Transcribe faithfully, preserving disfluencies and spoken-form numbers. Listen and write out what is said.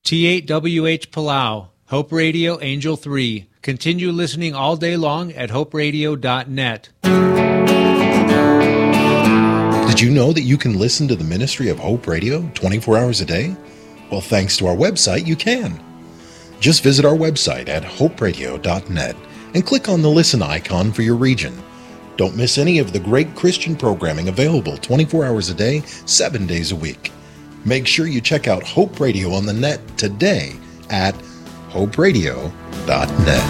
T eight W H Palau, Hope Radio Angel three. Continue listening all day long at hope radio dot net. Did you know that you can listen to the ministry of Hope Radio twenty-four hours a day? Well, thanks to our website, you can. Just visit our website at hope radio dot net and click on the listen icon for your region. Don't miss any of the great Christian programming available twenty-four hours a day, seven days a week. Make sure you check out Hope Radio on the net today at hope radio dot net.